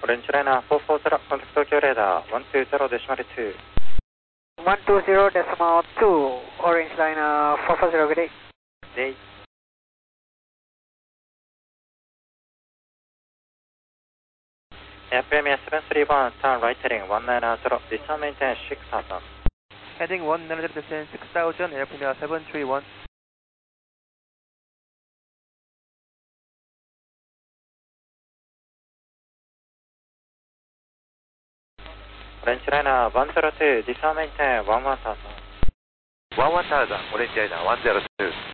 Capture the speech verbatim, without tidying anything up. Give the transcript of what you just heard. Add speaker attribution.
Speaker 1: オレンジライナーフォーフォーゼロ、コンタクト東京レーダー、ワンツーゼロデシマルツー。
Speaker 2: ワンツーゼロデシマルツー、オレンジライナーフォーフォーゼロ、グデイ。
Speaker 1: デイ。エアプレミアセブンスリーワン、ターンライトヘディングワンナインゼロ、ディスターメンテンシックスサウザン。
Speaker 3: Heading one nine zero descent six thousand, Air Premier seven three one.
Speaker 1: オレンジライナーワンゼロツー、ディスターメンテンワンワンサウザン。
Speaker 4: ワンワンサウザン、オレンジライナーワンゼロツー。